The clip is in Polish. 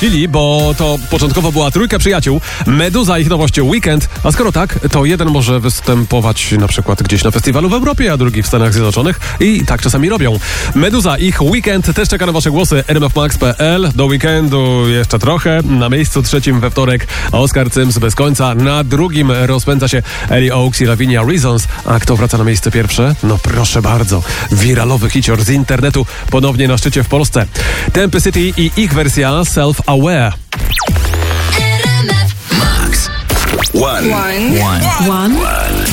wymyślili, bo to początkowo była trójka przyjaciół, Meduza, ich nowością Weekend, a skoro tak, to jeden może występować na przykład gdzieś na festiwalu w Europie, a drugi w Stanach Zjednoczonych i tak czasami robią. Meduza, ich Weekend, też czeka na wasze głosy, rmfmax.pl, do weekendu jeszcze trochę, na miejscu trzecim we wtorek Oskar Cyms bez końca, na drugim rozpędza się Ellie Oaks i Lavinia Reasons, a kto wraca na miejsce pierwsze? No proszę bardzo, wiralowy hicior z internetu, ponownie na szczycie w Polsce. Tempy City i ich wersja Self-Aware. Max. One.